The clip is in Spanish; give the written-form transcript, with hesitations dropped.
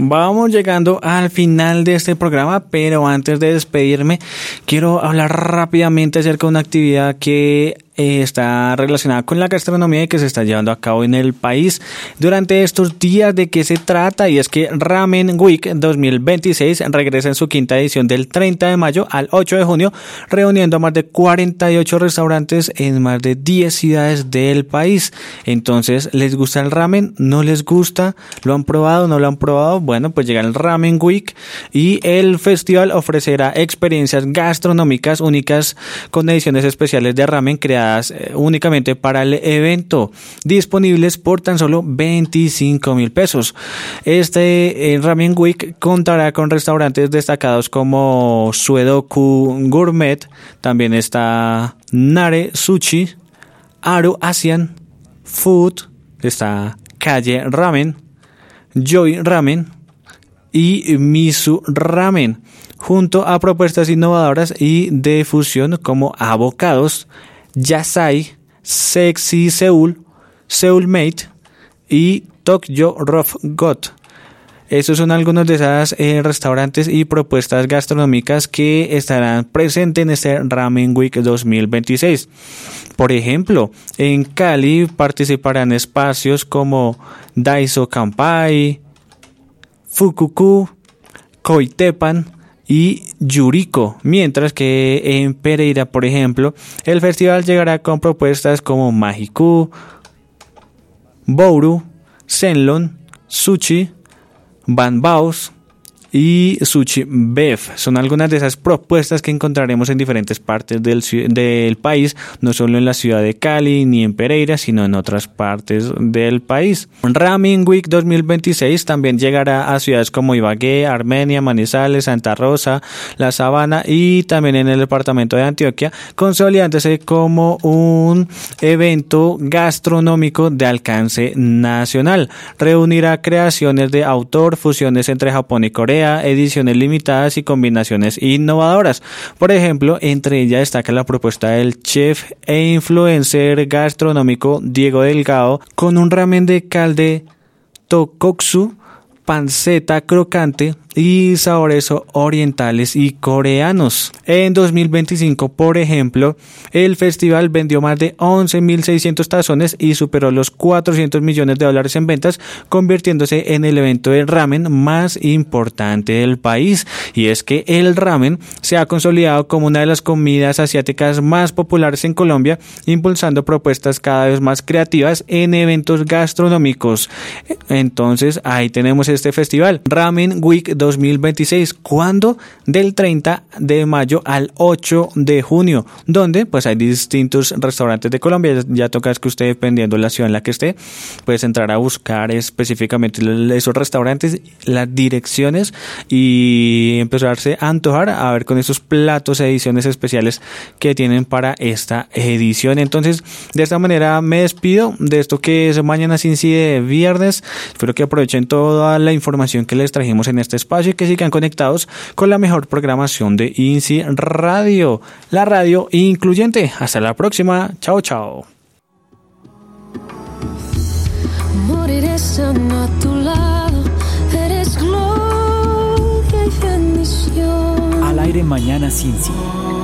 Vamos llegando al final de este programa, pero antes de despedirme, quiero hablar rápidamente acerca de una actividad que está relacionada con la gastronomía y que se está llevando a cabo en el país durante estos días. ¿De qué se trata? Y es que Ramen Week 2026 regresa en su quinta edición del 30 de mayo al 8 de junio, reuniendo a más de 48 restaurantes en más de 10 ciudades del país. Entonces, ¿les gusta el ramen? ¿No les gusta? ¿Lo han probado? ¿No lo han probado? Bueno, pues llega el Ramen Week y el festival ofrecerá experiencias gastronómicas únicas con ediciones especiales de ramen creadas únicamente para el evento, disponibles por tan solo 25,000 pesos. Este Ramen Week contará con restaurantes destacados como Suedoku Gourmet, también está Nare Sushi, Aru Asian Food, está Calle Ramen, Joy Ramen y Misu Ramen, junto a propuestas innovadoras y de fusión como avocados, Yasai, Sexy Seoul, Seoulmate y Tokyo Rough Got. Esos son algunos de esos restaurantes y propuestas gastronómicas que estarán presentes en este Ramen Week 2026. Por ejemplo, en Cali participarán espacios como Daiso Kampai, Fukuku, Koitepan y Yuriko, mientras que en Pereira, por ejemplo, el festival llegará con propuestas como Majiku, Bouru, Senlon, Sushi, Banbaos y Sushi Beef. Son algunas de esas propuestas que encontraremos en diferentes partes del país, no solo en la ciudad de Cali ni en Pereira, sino en otras partes del país. Ramen Week 2026 también llegará a ciudades como Ibagué, Armenia, Manizales, Santa Rosa, La Sabana y también en el departamento de Antioquia, consolidándose como un evento gastronómico de alcance nacional. Reunirá creaciones de autor, fusiones entre Japón y Corea, ediciones limitadas y combinaciones innovadoras. Por ejemplo, entre ellas destaca la propuesta del chef e influencer gastronómico Diego Delgado con un ramen de calde tokotsu, panceta crocante y sabores orientales y coreanos. En 2025, por ejemplo, el festival vendió más de 11,600 tazones y superó los $400 millones en ventas, convirtiéndose en el evento de ramen más importante del país. Y es que el ramen se ha consolidado como una de las comidas asiáticas más populares en Colombia, impulsando propuestas cada vez más creativas en eventos gastronómicos. Entonces, ahí tenemos este festival, Ramen Week 2026, ¿cuándo? Del 30 de mayo al 8 de junio, donde pues hay distintos restaurantes de Colombia. Ya toca que usted, dependiendo de la ciudad en la que esté, puedes entrar a buscar específicamente esos restaurantes, las direcciones y empezarse a antojar a ver con esos platos, ediciones especiales que tienen para esta edición. Entonces, de esta manera me despido de esto que es Mañana Cincy de viernes. Espero que aprovechen toda la información que les trajimos en este espacio y que sigan conectados con la mejor programación de INSI Radio, la radio incluyente. Hasta la próxima. Chao, chao. Moriré estando a tu lado, eres gloria y bendición. Al aire Mañana Cincy.